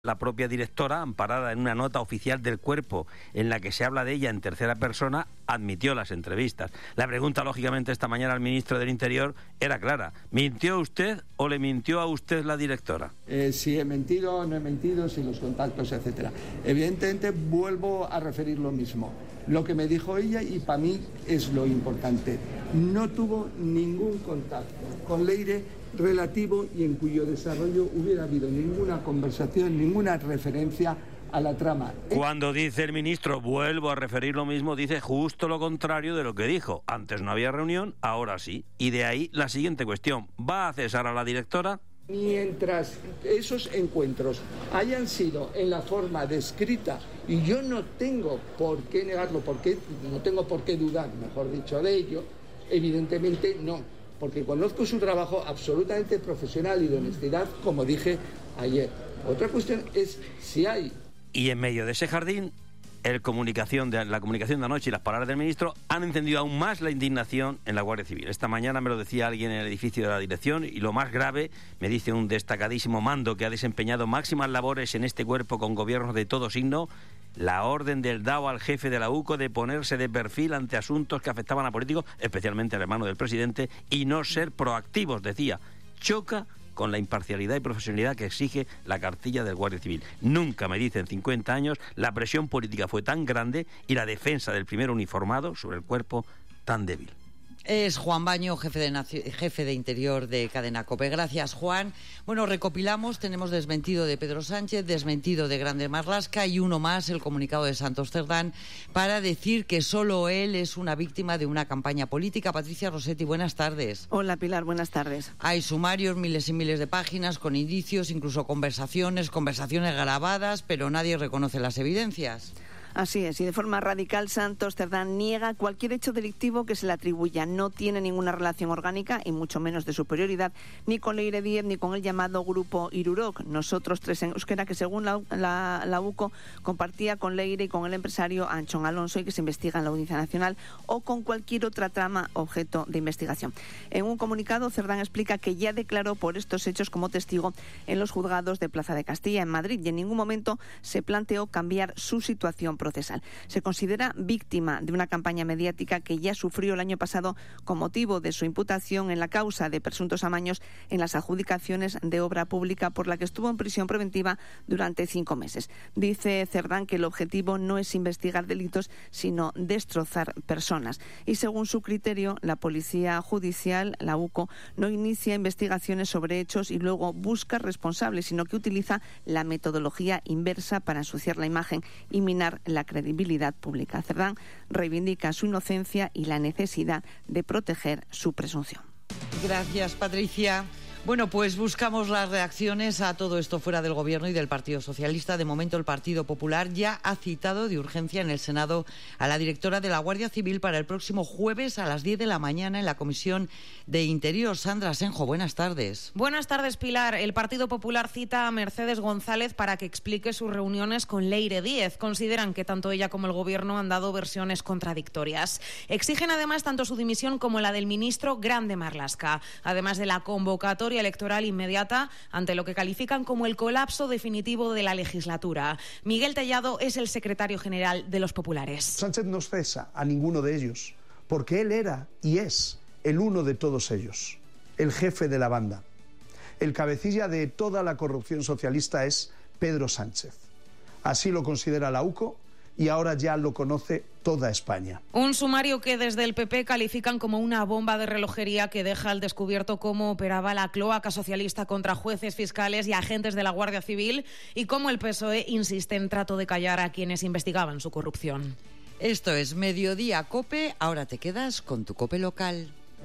La propia directora, amparada en una nota oficial del Cuerpo en la que se habla de ella en tercera persona, admitió las entrevistas. La pregunta, lógicamente, esta mañana al ministro del Interior era clara. ¿Mintió usted o le mintió a usted la directora? Si he mentido o no he mentido, si los contactos, etcétera. Evidentemente, vuelvo a referir lo mismo. Lo que me dijo ella, y para mí es lo importante, no tuvo ningún contacto con Leire relativo y en cuyo desarrollo hubiera habido ninguna conversación, ninguna referencia a la trama. Cuando dice el ministro, vuelvo a referir lo mismo, dice justo lo contrario de lo que dijo. Antes no había reunión, ahora sí. Y de ahí la siguiente cuestión. ¿Va a cesar a la directora? Mientras esos encuentros hayan sido en la forma descrita, y yo no tengo por qué negarlo, porque no tengo por qué dudar, mejor dicho, de ello, evidentemente no. Porque conozco su trabajo absolutamente profesional y de honestidad, como dije ayer. Otra cuestión es si hay... Y en medio de ese jardín, la comunicación de anoche y las palabras del ministro han encendido aún más la indignación en la Guardia Civil. Esta mañana me lo decía alguien en el edificio de la dirección, y lo más grave, me dice un destacadísimo mando que ha desempeñado máximas labores en este cuerpo con gobiernos de todo signo, la orden del DAO al jefe de la UCO de ponerse de perfil ante asuntos que afectaban a políticos, especialmente al hermano del presidente, y no ser proactivos, decía. Choca con la imparcialidad y profesionalidad que exige la cartilla del Guardia Civil. Nunca, me dice, en 50 años, la presión política fue tan grande y la defensa del primer uniformado sobre el cuerpo tan débil. Es Juan Baño, jefe de Interior de Cadena COPE. Gracias, Juan. Bueno, recopilamos, tenemos desmentido de Pedro Sánchez, desmentido de Grande Marlaska y uno más, el comunicado de Santos Cerdán, para decir que solo él es una víctima de una campaña política. Patricia Rossetti, buenas tardes. Hola, Pilar, buenas tardes. Hay sumarios, miles y miles de páginas, con indicios, incluso conversaciones grabadas, pero nadie reconoce las evidencias. Así es, y de forma radical Santos Cerdán niega cualquier hecho delictivo que se le atribuya. No tiene ninguna relación orgánica, y mucho menos de superioridad, ni con Leire Díez ni con el llamado Grupo Irurok. Nosotros tres en euskera, que según la UCO compartía con Leire y con el empresario Anchón Alonso, y que se investiga en la Audiencia Nacional, o con cualquier otra trama objeto de investigación. En un comunicado, Cerdán explica que ya declaró por estos hechos como testigo en los juzgados de Plaza de Castilla, en Madrid, y en ningún momento se planteó cambiar su situación procesal. Se considera víctima de una campaña mediática que ya sufrió el año pasado con motivo de su imputación en la causa de presuntos amaños en las adjudicaciones de obra pública, por la que estuvo en prisión preventiva durante 5 meses. Dice Cerdán que el objetivo no es investigar delitos, sino destrozar personas. Y según su criterio, la Policía Judicial, la UCO, no inicia investigaciones sobre hechos y luego busca responsables, sino que utiliza la metodología inversa para ensuciar la imagen y minar la credibilidad pública. Cerdán reivindica su inocencia y la necesidad de proteger su presunción. Gracias, Patricia. Bueno, pues buscamos las reacciones a todo esto fuera del Gobierno y del Partido Socialista. De momento, el Partido Popular ya ha citado de urgencia en el Senado a la directora de la Guardia Civil para el próximo jueves a las 10 de la mañana en la Comisión de Interior. Sandra Senjo, buenas tardes. Buenas tardes, Pilar. El Partido Popular cita a Mercedes González para que explique sus reuniones con Leire Díez. Consideran que tanto ella como el Gobierno han dado versiones contradictorias. Exigen además tanto su dimisión como la del ministro Grande Marlaska, además de la convocatoria electoral inmediata ante lo que califican como el colapso definitivo de la legislatura. Miguel Tellado es el secretario general de los populares. Sánchez no cesa a ninguno de ellos, porque él era y es el uno de todos ellos, el jefe de la banda. El cabecilla de toda la corrupción socialista es Pedro Sánchez. Así lo considera la UCO, y ahora ya lo conoce toda España. Un sumario que desde el PP califican como una bomba de relojería que deja al descubierto cómo operaba la cloaca socialista contra jueces, fiscales y agentes de la Guardia Civil, y cómo el PSOE insiste en trato de callar a quienes investigaban su corrupción. Esto es Mediodía COPE, ahora te quedas con tu COPE local.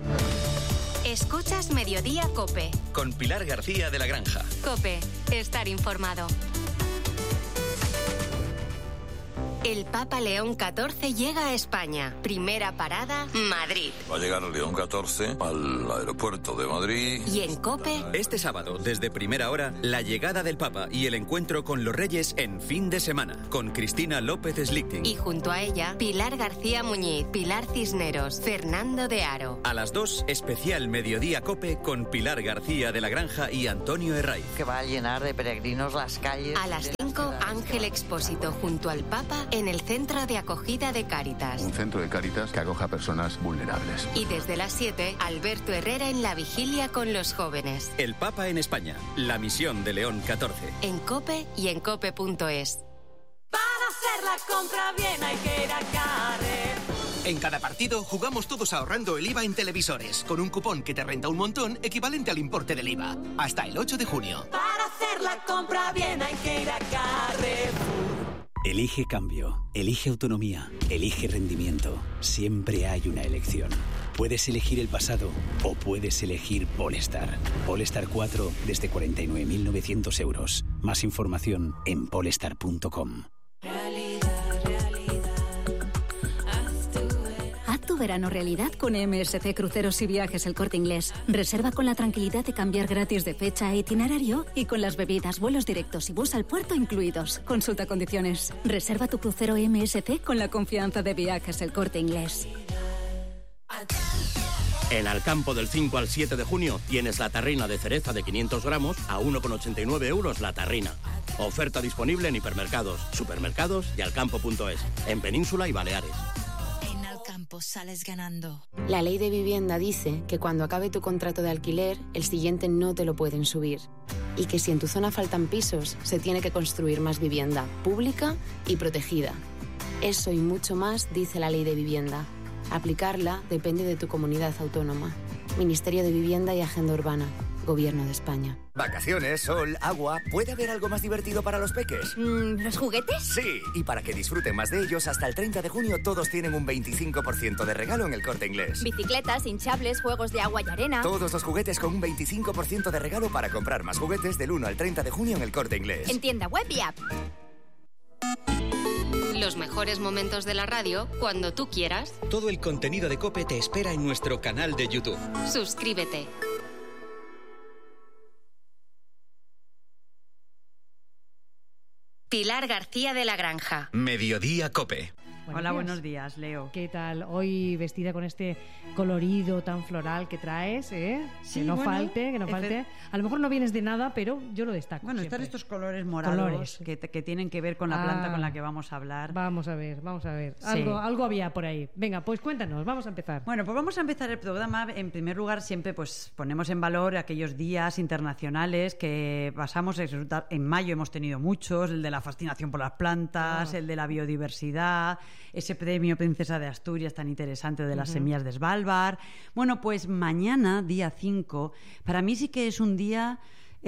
Escuchas Mediodía COPE. Con Pilar García de la Granja. COPE, estar informado. El Papa León XIV llega a España. Primera parada, Madrid. Va a llegar León XIV al aeropuerto de Madrid. Y en COPE... Este sábado, desde primera hora, la llegada del Papa y el encuentro con los Reyes en Fin de Semana, con Cristina López Slichting. Y junto a ella, Pilar García Muñiz, Pilar Cisneros, Fernando de Aro. A las 2, especial Mediodía COPE con Pilar García de la Granja y Antonio Herraiz. Que va a llenar de peregrinos las calles. A las 5, Ángel Expósito junto al Papa en el centro de acogida de Cáritas. Un centro de Cáritas que acoja a personas vulnerables. Y desde las 7, Alberto Herrera en la vigilia con los jóvenes. El Papa en España, la misión de León XIV. En COPE y en cope.es. Para hacer la compra bien hay que ir a Carrer. En cada partido jugamos todos ahorrando el IVA en televisores, con un cupón que te renta un montón equivalente al importe del IVA. Hasta el 8 de junio. Para hacer la compra bien hay que ir a Carrefour. Elige cambio, elige autonomía, elige rendimiento. Siempre hay una elección. Puedes elegir el pasado o puedes elegir Polestar. Polestar 4 desde 49.900 euros. Más información en polestar.com. Haz tu verano realidad con MSC Cruceros y Viajes El Corte Inglés. Reserva con la tranquilidad de cambiar gratis de fecha e itinerario y con las bebidas, vuelos directos y bus al puerto incluidos. Consulta condiciones. Reserva tu crucero MSC con la confianza de Viajes El Corte Inglés. En Alcampo del 5 al 7 de junio tienes la tarrina de cereza de 500 gramos a 1,89 euros la tarrina. Oferta disponible en hipermercados, supermercados y alcampo.es, en Península y Baleares. En Alcampo sales ganando. La ley de vivienda dice que cuando acabe tu contrato de alquiler, el siguiente no te lo pueden subir. Y que si en tu zona faltan pisos, se tiene que construir más vivienda pública y protegida. Eso y mucho más dice la ley de vivienda. Aplicarla depende de tu comunidad autónoma. Ministerio de Vivienda y Agenda Urbana. Gobierno de España. Vacaciones, sol, agua. ¿Puede haber algo más divertido para los peques? ¿Los juguetes? Sí, y para que disfruten más de ellos, hasta el 30 de junio todos tienen un 25% de regalo en El Corte Inglés. Bicicletas, hinchables, juegos de agua y arena. Todos los juguetes con un 25% de regalo para comprar más juguetes del 1 al 30 de junio en El Corte Inglés. En tienda web y app. Los mejores momentos de la radio cuando tú quieras. Todo el contenido de COPE te espera en nuestro canal de YouTube. Suscríbete. Pilar García de la Granja. Mediodía COPE. Hola, buenos días, Leo. ¿Qué tal? Hoy vestida con este colorido tan floral que traes, ¿eh? Sí, que no bueno, falte, que no falte. A lo mejor no vienes de nada, pero yo lo destaco. Bueno, siempre. están estos colores morados que tienen que ver con la planta con la que vamos a hablar. Vamos a ver. Sí. Algo había por ahí. Venga, pues cuéntanos, vamos a empezar. Bueno, pues vamos a empezar el programa. En primer lugar, siempre pues ponemos en valor aquellos días internacionales que pasamos. En mayo hemos tenido muchos, el de la fascinación por las plantas, el de la biodiversidad, ese premio Princesa de Asturias tan interesante de las semillas de Svalbard. Bueno, pues mañana, día 5, para mí sí que es un día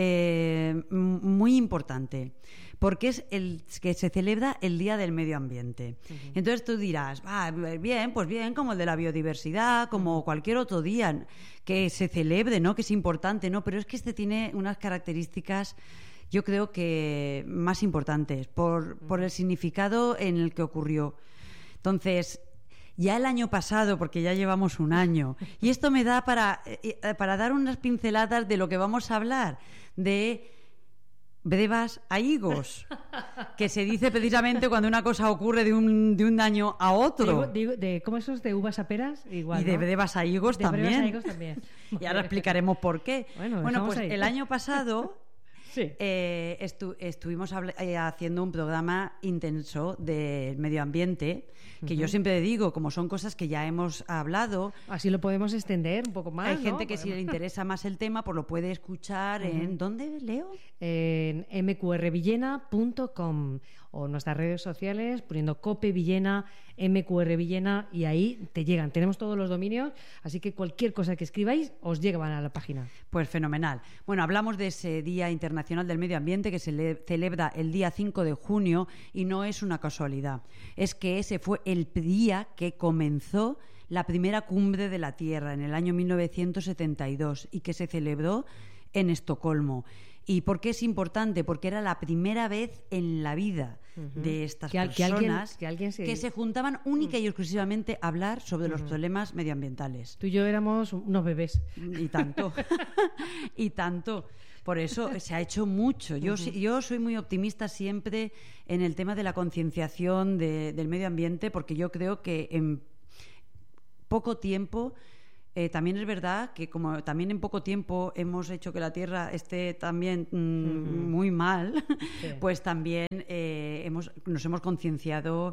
muy importante, porque es el que se celebra el Día del Medio Ambiente. Entonces tú dirás, bien, como el de la biodiversidad, como cualquier otro día que se celebre, ¿no? Que es importante, ¿no? Pero es que este tiene unas características, yo creo que más importantes, por el significado en el que ocurrió. Entonces, ya el año pasado, porque ya llevamos un año, y esto me da para dar unas pinceladas de lo que vamos a hablar, de brevas a higos, que se dice precisamente cuando una cosa ocurre de un año a otro. ¿Cómo esos de uvas a peras? Igual, y de ¿no? brevas a higos también. Brevas a higos también. Y ahora explicaremos por qué. Bueno, pues ahí. El año pasado... Sí. Estuvimos haciendo un programa intenso del medio ambiente, que yo siempre digo, como son cosas que ya hemos hablado... Así lo podemos extender un poco más, Hay ¿no? gente que si le interesa más el tema, pues lo puede escuchar en... ¿Dónde, Leo? En mqrvillena.com o en nuestras redes sociales, poniendo COPE Villena, MQR Villena, y ahí te llegan. Tenemos todos los dominios, así que cualquier cosa que escribáis os llegan a la página. Pues fenomenal. Bueno, hablamos de ese Día Internacional del Medio Ambiente que se celebra el día 5 de junio y no es una casualidad. Es que ese fue el día que comenzó la primera cumbre de la Tierra en el año 1972 y que se celebró en Estocolmo. ¿Y por qué es importante? Porque era la primera vez en la vida de estas personas que se juntaban única y exclusivamente a hablar sobre los problemas medioambientales. Tú y yo éramos unos bebés. Y tanto. Y tanto. Por eso se ha hecho mucho. Yo soy muy optimista siempre en el tema de la concienciación del medio ambiente, porque yo creo que en poco tiempo... también es verdad que como también en poco tiempo hemos hecho que la Tierra esté también muy mal, pues también nos hemos concienciado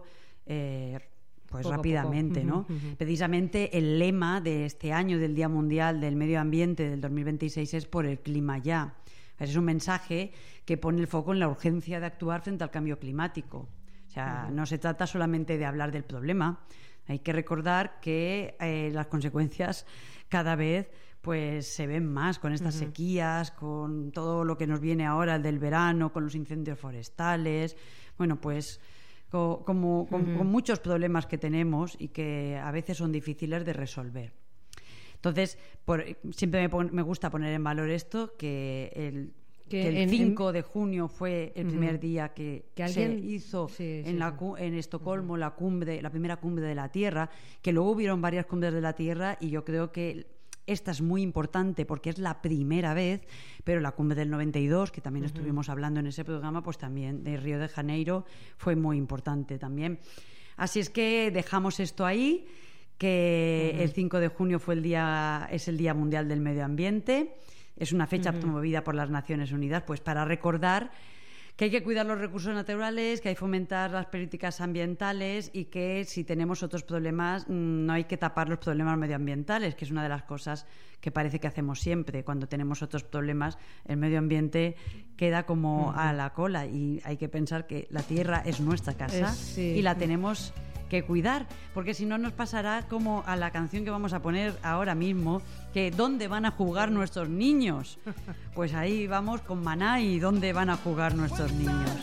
pues rápidamente, ¿no? Precisamente el lema de este año del Día Mundial del Medio Ambiente del 2026 es por el clima ya. Es un mensaje que pone el foco en la urgencia de actuar frente al cambio climático. O sea, no se trata solamente de hablar del problema. Hay que recordar que las consecuencias cada vez pues se ven más con estas sequías, con todo lo que nos viene ahora del verano, con los incendios forestales, bueno, pues con muchos problemas que tenemos y que a veces son difíciles de resolver. Entonces, siempre me gusta poner en valor esto, que el 5 de junio fue el primer día que se hizo en Estocolmo la primera cumbre de la Tierra, que luego hubieron varias cumbres de la Tierra, y yo creo que esta es muy importante porque es la primera vez, pero la cumbre del 92, que también estuvimos hablando en ese programa, pues también de Río de Janeiro, fue muy importante también. Así es que dejamos esto ahí, que el 5 de junio es el Día Mundial del Medio Ambiente. Es una fecha promovida por las Naciones Unidas, pues para recordar que hay que cuidar los recursos naturales, que hay que fomentar las políticas ambientales y que si tenemos otros problemas no hay que tapar los problemas medioambientales, que es una de las cosas que parece que hacemos siempre. Cuando tenemos otros problemas, el medio ambiente queda como a la cola, y hay que pensar que la Tierra es nuestra casa y la tenemos que cuidar, porque si no nos pasará como a la canción que vamos a poner ahora mismo, que ¿dónde van a jugar nuestros niños? Pues ahí vamos con Maná y ¿dónde van a jugar nuestros niños?